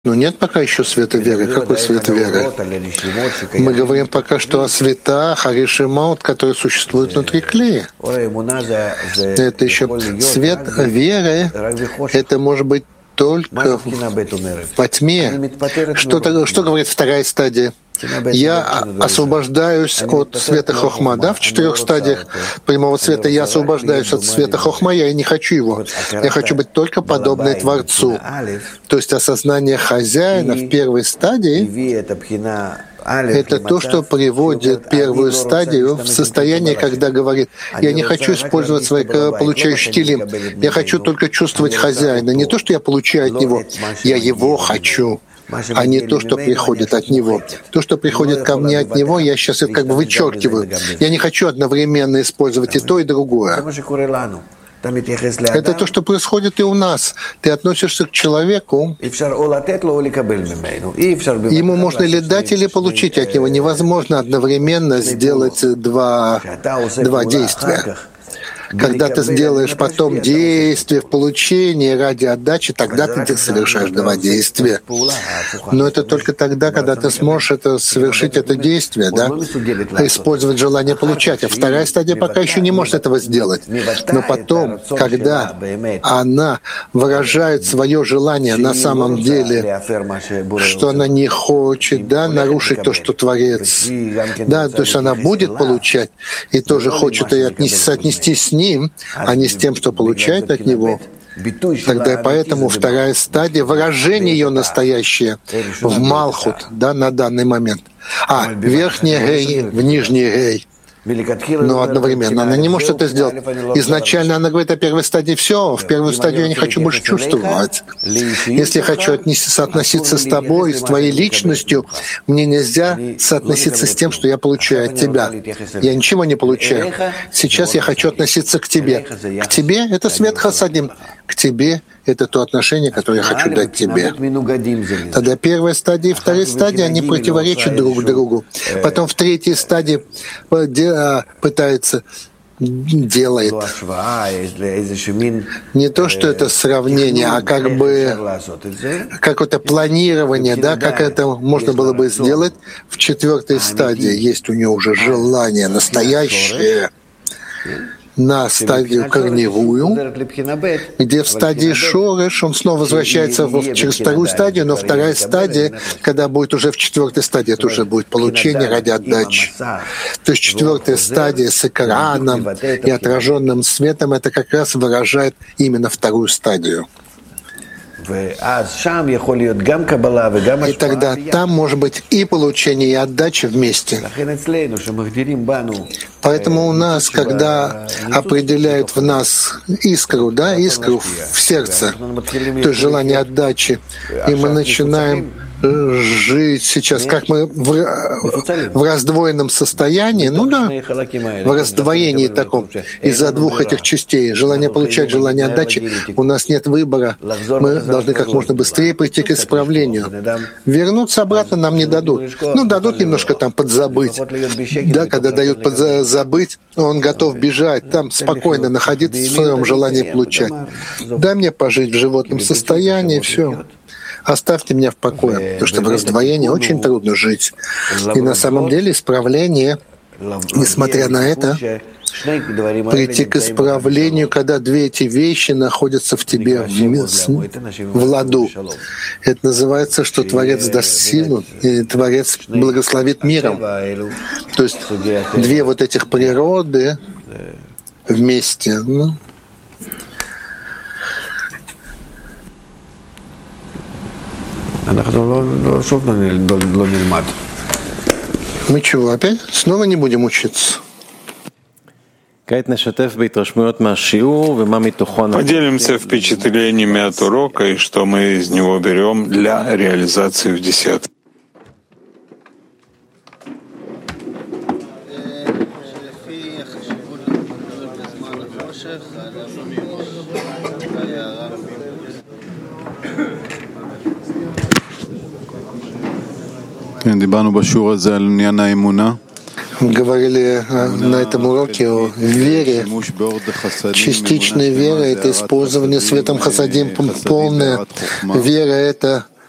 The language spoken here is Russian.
Но нет пока еще света веры. Какой свет веры? Мы говорим пока что о светах, о решимот, которые существуют внутри клея. Это еще свет веры. Это может быть только во тьме. Что говорит вторая стадия? Я освобождаюсь от света хохма, да, в 4 стадиях прямого света я освобождаюсь от света хохма, я и не хочу его. Я хочу быть только подобной Творцу. То есть осознание хозяина в первой стадии — это то, что приводит первую стадию в состояние, когда говорит: я не хочу использовать свои получающие телим, я хочу только чувствовать хозяина. Не то, что я получаю от него, я его хочу, а не то, что приходит от него. То, что приходит ко мне от него, я сейчас это как бы вычеркиваю. Я не хочу одновременно использовать и то, и другое. Это то, что происходит и у нас. Ты относишься к человеку, ему можно или дать, или получить от него. Невозможно одновременно сделать два действия. Когда ты сделаешь потом действие в получении ради отдачи, тогда ты совершаешь 2 действия. Но это только тогда, когда ты сможешь совершить это действие, да? Использовать желание получать. А вторая стадия пока еще не может этого сделать. Но потом, когда она выражает свое желание на самом деле, что она не хочет, да, нарушить то, что Творец, да, то есть она будет получать и тоже хочет и соотнестись с ним, а не с тем, что получает от него, тогда и поэтому вторая стадия — выражение ее настоящее в Малхут, да, на данный момент. Верхний гей в нижний гей. Но одновременно она не может это сделать. Изначально она говорит о первой стадии: все, в первую стадию я не хочу больше чувствовать. Если я хочу соотноситься с тобой, с твоей личностью, мне нельзя соотноситься с тем, что я получаю от тебя. Я ничего не получаю. Сейчас я хочу относиться к тебе. К тебе — это свет хасадим. К тебе — это то отношение, которое я хочу дать тебе. Тогда первая стадия и вторая стадия, они противоречат друг другу. Потом в третьей стадии пытается, делает. Не то, что это сравнение, а как бы какое-то планирование, да, как это можно было бы сделать. В 4-й стадии есть у него уже желание настоящее, на стадию корневую, где в стадии шореш он снова возвращается через 2-ю стадию, но 2-я стадия, когда будет уже в 4-й стадии, это уже будет получение ради отдачи. То есть 4-я стадия с экраном и отраженным светом, это как раз выражает именно 2-ю стадию. И тогда там может быть и получение, и отдача вместе. Поэтому у нас, когда определяют в нас искру, да, искру в сердце, то есть желание отдачи, и мы начинаем жить сейчас, как мы в раздвоенном состоянии, ну да, в раздвоении таком, из-за 2 этих частей, желание получать, желание отдачи, у нас нет выбора. Мы должны как можно быстрее прийти к исправлению. Вернуться обратно нам не дадут. Ну, дадут немножко там подзабыть. Да, когда дают подзабыть, он готов бежать, там спокойно находиться в своем желании получать. Дай мне пожить в животном состоянии, все. Оставьте меня в покое, потому что в раздвоении очень трудно жить. И на самом деле исправление, несмотря на это, прийти к исправлению, когда 2 эти вещи находятся в тебе в ладу. Это называется, что Творец даст силу, и Творец благословит миром. То есть 2 вот этих природы вместе. Ну, мы чего, опять? Снова не будем учиться? Поделимся впечатлениями от урока и что мы из него берем для реализации в 10. Говорили на этом уроке о вере. Частичная вера — это использование светом хасадим, полная вера — это